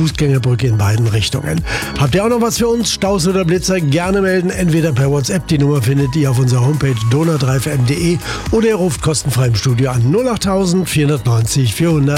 Fußgängerbrücke in beiden Richtungen. Habt ihr auch noch was für uns? Staus oder Blitzer? Gerne melden, entweder per WhatsApp, die Nummer findet ihr auf unserer Homepage donau3fm.de oder ihr ruft kostenfrei im Studio an 08000 490 400.